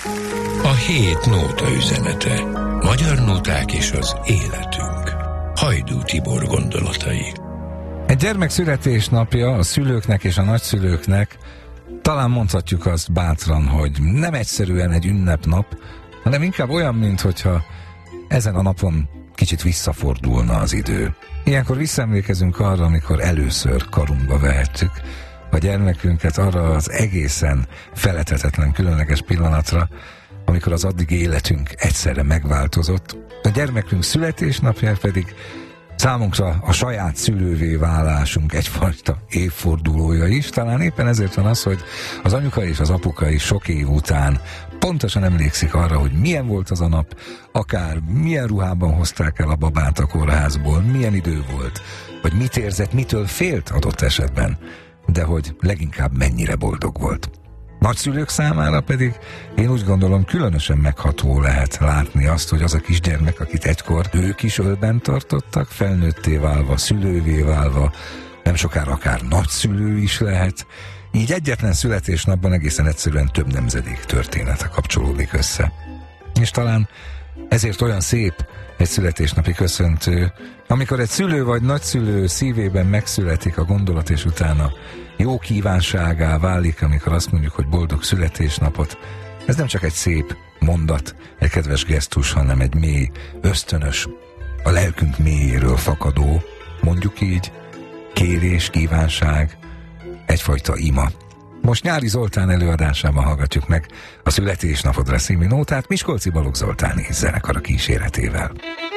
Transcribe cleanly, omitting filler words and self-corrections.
A hét nóta üzenete. Magyar nóták és az életünk. Hajdú Tibor gondolatai. Egy gyermek születésnapja a szülőknek és a nagyszülőknek, talán mondhatjuk azt bátran, hogy nem egyszerűen egy ünnepnap, hanem inkább olyan, minthogyha ezen a napon kicsit visszafordulna az idő. Ilyenkor visszaemlékezünk arra, amikor először karunkba vehettük a gyermekünket, arra az egészen feledhetetlen, különleges pillanatra, amikor az addigi életünk egyszerre megváltozott. A gyermekünk születésnapja pedig számunkra a saját szülővé válásunk egyfajta évfordulója is. Talán éppen ezért van az, hogy az anyuka és az apuka is sok év után pontosan emlékszik arra, hogy milyen volt az a nap, akár milyen ruhában hozták el a babát a kórházból, milyen idő volt, vagy mit érzett, mitől félt adott esetben, de hogy leginkább mennyire boldog volt. Nagyszülők számára pedig én úgy gondolom különösen megható lehet látni azt, hogy az a kisgyermek, akit egykor ők is ölben tartottak, felnőtté válva, szülővé válva, nem sokára akár nagyszülő is lehet, így egyetlen születésnapban egészen egyszerűen több nemzedék története kapcsolódik össze. És talán ezért olyan szép egy születésnapi köszöntő, amikor egy szülő vagy nagyszülő szívében megszületik a gondolat, és utána jó kívánságá válik, amikor azt mondjuk, hogy boldog születésnapot. Ez nem csak egy szép mondat, egy kedves gesztus, hanem egy mély, ösztönös, a lelkünk mélyéről fakadó, mondjuk így, kérés, kívánság, egyfajta ima. Most Nyári Zoltán előadásában hallgatjuk meg a Születésnapodra című nótát Miskolci Balogh Zoltán zenekara kíséretével.